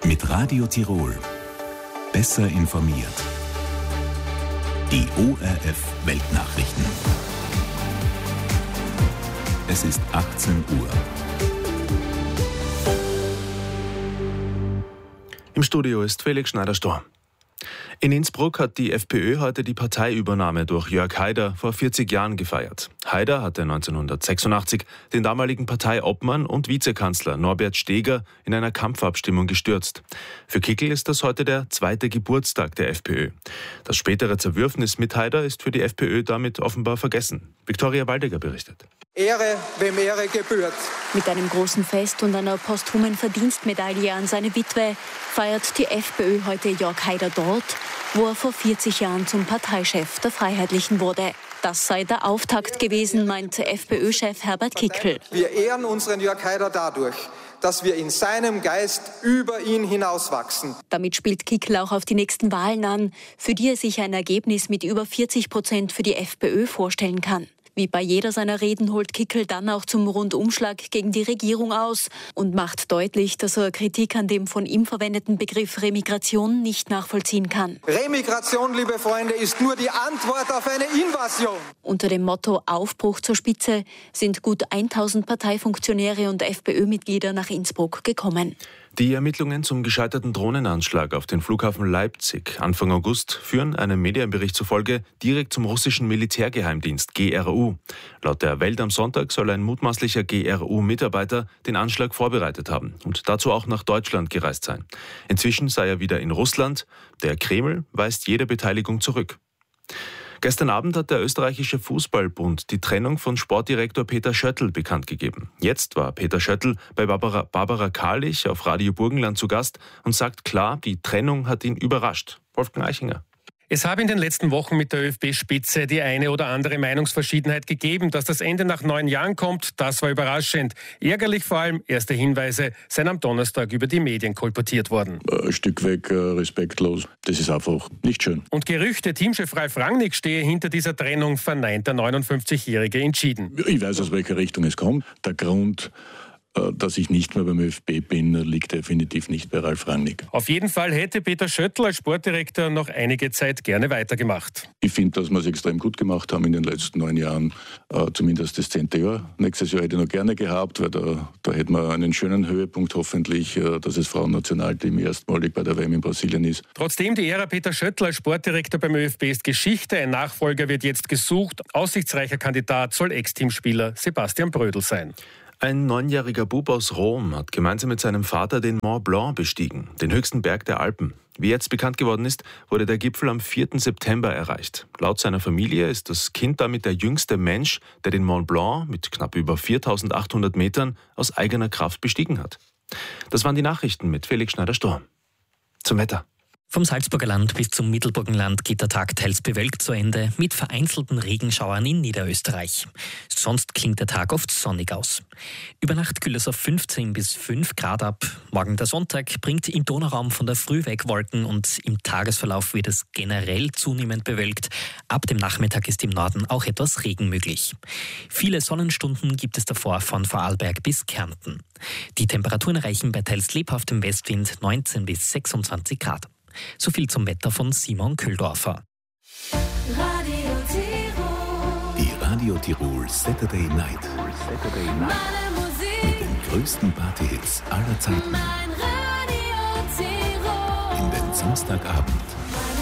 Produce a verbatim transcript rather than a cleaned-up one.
Mit Radio Tirol. Besser informiert. Die O R F Weltnachrichten. Es ist achtzehn Uhr. Im Studio ist Felix Schneider-Storr. In Innsbruck hat die FPÖ heute die Parteiübernahme durch Jörg Haider vor vierzig Jahren gefeiert. Haider hatte neunzehnhundertsechsundachtzig den damaligen Parteiobmann und Vizekanzler Norbert Steger in einer Kampfabstimmung gestürzt. Für Kickl ist das heute der zweite Geburtstag der FPÖ. Das spätere Zerwürfnis mit Haider ist für die FPÖ damit offenbar vergessen. Viktoria Waldecker berichtet. Ehre, wem Ehre gebührt. Mit einem großen Fest und einer posthumen Verdienstmedaille an seine Witwe feiert die FPÖ heute Jörg Haider dort, wo er vor vierzig Jahren zum Parteichef der Freiheitlichen wurde. Das sei der Auftakt gewesen, meint FPÖ-Chef Herbert Kickl. Wir ehren unseren Jörg Haider dadurch, dass wir in seinem Geist über ihn hinauswachsen. Damit spielt Kickl auch auf die nächsten Wahlen an, für die er sich ein Ergebnis mit über vierzig Prozent für die FPÖ vorstellen kann. Wie bei jeder seiner Reden holt Kickl dann auch zum Rundumschlag gegen die Regierung aus und macht deutlich, dass er Kritik an dem von ihm verwendeten Begriff Remigration nicht nachvollziehen kann. Remigration, liebe Freunde, ist nur die Antwort auf eine Invasion. Unter dem Motto Aufbruch zur Spitze sind gut tausend Parteifunktionäre und FPÖ-Mitglieder nach Innsbruck gekommen. Die Ermittlungen zum gescheiterten Drohnenanschlag auf den Flughafen Leipzig Anfang August führen einem Medienbericht zufolge direkt zum russischen Militärgeheimdienst G R U. Laut der Welt am Sonntag soll ein mutmaßlicher G R U-Mitarbeiter den Anschlag vorbereitet haben und dazu auch nach Deutschland gereist sein. Inzwischen sei er wieder in Russland. Der Kreml weist jede Beteiligung zurück. Gestern Abend hat der österreichische Fußballbund die Trennung von Sportdirektor Peter Schöttl bekannt gegeben. Jetzt war Peter Schöttl bei Barbara, Barbara Karlich auf Radio Burgenland zu Gast und sagt klar, die Trennung hat ihn überrascht. Wolfgang Eichinger. Es habe in den letzten Wochen mit der ÖFB-Spitze die eine oder andere Meinungsverschiedenheit gegeben. Dass das Ende nach neun Jahren kommt, das war überraschend. Ärgerlich vor allem, erste Hinweise seien am Donnerstag über die Medien kolportiert worden. Ein Stück weg äh, respektlos. Das ist einfach nicht schön. Und Gerüchte, Teamchef Ralf Rangnick stehe hinter dieser Trennung, verneint der neunundfünfzigjährige entschieden. Ich weiß, aus welcher Richtung es kommt. Der Grund, dass ich nicht mehr beim ÖFB bin, liegt definitiv nicht bei Ralf Rangnick. Auf jeden Fall hätte Peter Schöttl als Sportdirektor noch einige Zeit gerne weitergemacht. Ich finde, dass wir es extrem gut gemacht haben in den letzten neun Jahren, äh, zumindest das zehnte Jahr. Nächstes Jahr hätte ich noch gerne gehabt, weil da, da hätten wir einen schönen Höhepunkt hoffentlich, äh, dass das Frauennationalteam erstmalig bei der W M in Brasilien ist. Trotzdem, die Ära Peter Schöttl als Sportdirektor beim ÖFB ist Geschichte. Ein Nachfolger wird jetzt gesucht. Aussichtsreicher Kandidat soll Ex-Teamspieler Sebastian Brödel sein. Ein neunjähriger Bub aus Rom hat gemeinsam mit seinem Vater den Mont Blanc bestiegen, den höchsten Berg der Alpen. Wie jetzt bekannt geworden ist, wurde der Gipfel am vierten September erreicht. Laut seiner Familie ist das Kind damit der jüngste Mensch, der den Mont Blanc mit knapp über viertausendachthundert Metern aus eigener Kraft bestiegen hat. Das waren die Nachrichten mit Felix Schneider-Storr. Zum Wetter. Vom Salzburger Land bis zum Mittelburgenland geht der Tag teils bewölkt zu Ende, mit vereinzelten Regenschauern in Niederösterreich. Sonst klingt der Tag oft sonnig aus. Über Nacht kühlt es auf fünfzehn bis fünf Grad ab. Morgen der Sonntag bringt im Donauraum von der Früh weg Wolken und im Tagesverlauf wird es generell zunehmend bewölkt. Ab dem Nachmittag ist im Norden auch etwas Regen möglich. Viele Sonnenstunden gibt es davor von Vorarlberg bis Kärnten. Die Temperaturen erreichen bei teils lebhaftem Westwind neunzehn bis sechsundzwanzig Grad. So viel zum Wetter von Simon Köhldorfer. Radio Tirol. Die Radio Tirol Saturday Night. Saturday Night. Mit den größten Partyhits aller Zeiten. In den Samstagabend.